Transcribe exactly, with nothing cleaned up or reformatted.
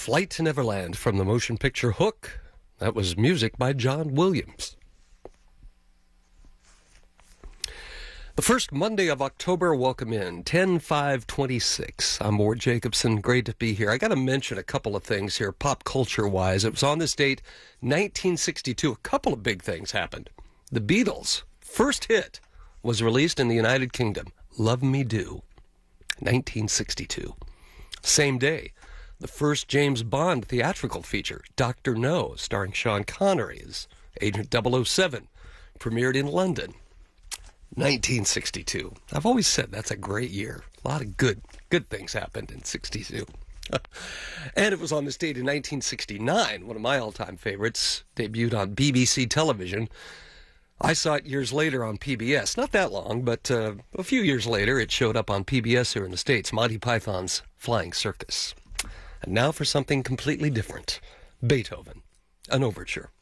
Flight to Neverland from the motion picture Hook. That was music by John Williams. The first Monday of October, welcome in, ten five twenty-six. I'm Ward Jacobson. Great to be here. I got to mention a couple of things here, pop culture-wise. It was on this date, nineteen sixty-two. A couple of big things happened. The Beatles' first hit was released in the United Kingdom, Love Me Do, nineteen sixty-two. Same day, the first James Bond theatrical feature, Doctor No, starring Sean Connery as Agent double oh seven, premiered in London, nineteen sixty-two. I've always said that's a great year. A lot of good good things happened in sixty-two. And it was on this date in nineteen sixty-nine, one of my all-time favorites, debuted on B B C television. I saw it years later on P B S. Not that long, but uh, a few years later it showed up on P B S here in the States, Monty Python's Flying Circus. And now for something completely different. Beethoven, an overture.